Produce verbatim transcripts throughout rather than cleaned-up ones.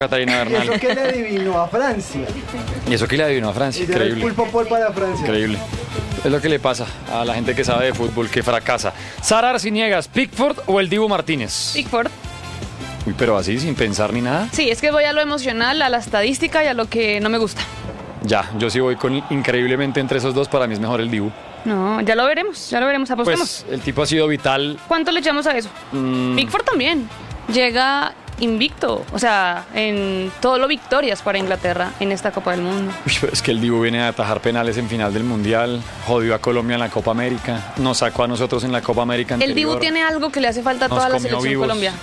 Catarina Bernal. Y eso que le adivinó a Francia. Y eso que le adivinó a Francia. Y ya el pulpo por para Francia. Increíble. Es lo que le pasa a la gente que sabe de fútbol, que fracasa. Sara Arciniegas, ¿Pickford o el Dibu Martínez? Pickford. Uy, pero así, sin pensar ni nada. Sí, es que voy a lo emocional, a la estadística y a lo que no me gusta. Ya, yo sí voy con increíblemente entre esos dos, para mí es mejor el Dibu. No, ya lo veremos, ya lo veremos, apostemos. Pues el tipo ha sido vital. ¿Cuánto le echamos a eso? Mm. Pickford también. Llega invicto, o sea, en todo lo victorias para Inglaterra en esta Copa del Mundo. Uy, pero es que el Dibu viene a atajar penales en final del Mundial, jodió a Colombia en la Copa América, nos sacó a nosotros en la Copa América anterior. El Dibu tiene algo que le hace falta a Nos toda la comió selección vivos. Colombia.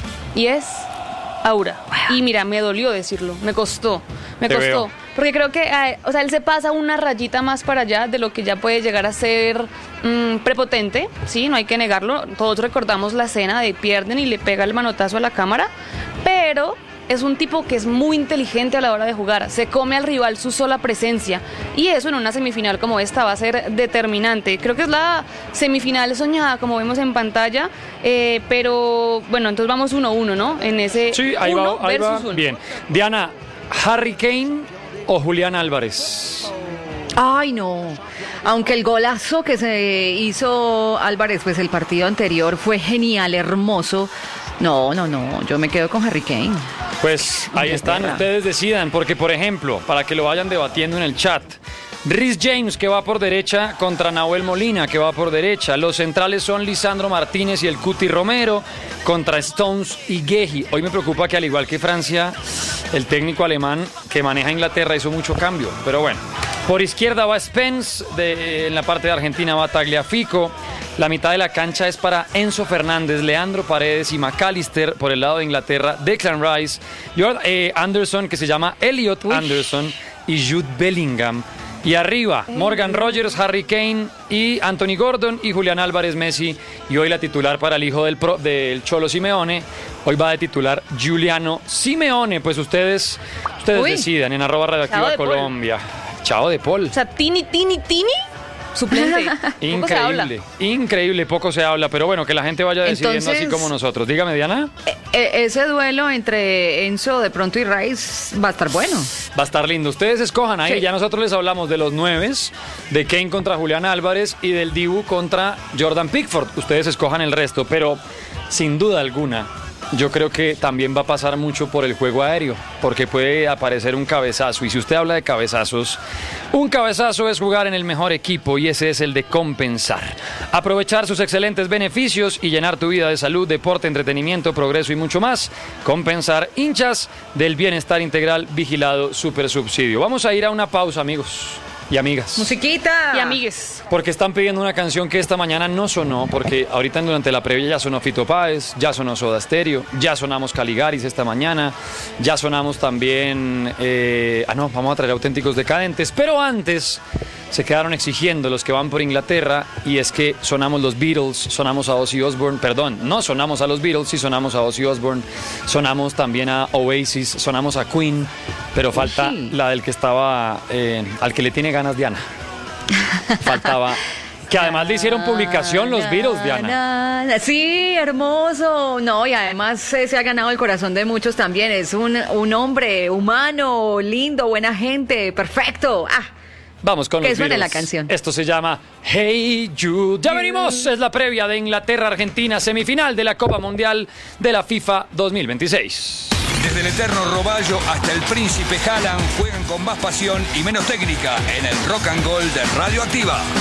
Y es aura. Y mira, me dolió decirlo, me costó, me Te costó. veo. Porque creo que, eh, o sea, él se pasa una rayita más para allá de lo que ya puede llegar a ser mm, prepotente, sí, no hay que negarlo. Todos recordamos la escena de pierden y le pega el manotazo a la cámara, pero es un tipo que es muy inteligente a la hora de jugar, se come al rival su sola presencia y eso en una semifinal como esta va a ser determinante. Creo que es la semifinal soñada como vemos en pantalla, eh, pero bueno, entonces vamos uno a uno, ¿no? En ese Sí, ahí uno va, ahí va. versus uno. Bien. Diana, ¿Harry Kane o Julián Álvarez? Ay, no. Aunque el golazo que se hizo Álvarez, pues el partido anterior fue genial, hermoso. No, no, no. Yo me quedo con Harry Kane. Pues ahí están, Inglaterra. ustedes decidan, porque por ejemplo, para que lo vayan debatiendo en el chat, Reece James que va por derecha contra Nahuel Molina que va por derecha, los centrales son Lisandro Martínez y el Cuti Romero contra Stones y Guehi. Hoy me preocupa que al igual que Francia, el técnico alemán que maneja Inglaterra hizo mucho cambio, pero bueno. Por izquierda va Spence, de, en la parte de Argentina va Tagliafico. La mitad de la cancha es para Enzo Fernández, Leandro Paredes y McAllister. Por el lado de Inglaterra, Declan Rice, Jordan eh, Anderson, que se llama Elliot Uy. Anderson, y Jude Bellingham. Y arriba, Morgan Rogers, Harry Kane y Anthony Gordon y Julián Álvarez Messi. Y hoy la titular para el hijo del, pro, del Cholo Simeone. Hoy va de titular Giuliano Simeone. Pues ustedes, ustedes Uy. decidan en arroba Chao radioactiva de Paul. Colombia. Chao de Paul. O sea, Tini, Tini, Tini, suplente. Poco se habla. Increíble, increíble, poco se habla, pero bueno, que la gente vaya decidiendo Entonces- así como nosotros. Dígame, Diana. E- e- ese duelo entre Enzo de pronto y Rice va a estar bueno. Va a estar lindo. Ustedes escojan ahí. Sí. Ya nosotros les hablamos de los nueves, de Kane contra Julián Álvarez y del Dibu contra Jordan Pickford. Ustedes escojan el resto, pero sin duda alguna, yo creo que también va a pasar mucho por el juego aéreo, porque puede aparecer un cabezazo. Y si usted habla de cabezazos, un cabezazo es jugar en el mejor equipo y ese es el de Compensar. Aprovechar sus excelentes beneficios y llenar tu vida de salud, deporte, entretenimiento, progreso y mucho más. Compensar, hinchas del bienestar integral, vigilado, super subsidio. Vamos a ir a una pausa, amigos y amigas. Musiquita. Y amigues. Porque están pidiendo una canción que esta mañana no sonó, porque ahorita durante la previa ya sonó Fito Páez, ya sonó Soda Stereo, ya sonamos Caligaris esta mañana, ya sonamos también, eh, ah no, vamos a traer Auténticos Decadentes, pero antes se quedaron exigiendo los que van por Inglaterra, y es que sonamos los Beatles, sonamos a Ozzy Osbourne, perdón, no sonamos a los Beatles, sí sonamos a Ozzy Osbourne, sonamos también a Oasis, sonamos a Queen, pero falta Uy. la del que estaba, eh, al que le tiene ganas Diana. Faltaba. Que además le hicieron publicación los Beatles, Diana. Na, na, Sí, hermoso. No, y además eh, se ha ganado el corazón de muchos también. Es un, un hombre humano, lindo, buena gente, perfecto. Ah, Vamos con que los suene Beatles. la canción. Esto se llama Hey Jude. Ya venimos. Es la previa de Inglaterra-Argentina, semifinal de la Copa Mundial de la FIFA dos mil veintiséis. Desde el eterno Roballo hasta el príncipe Haaland juegan con más pasión y menos técnica en el Rock and Gold de Radioactiva.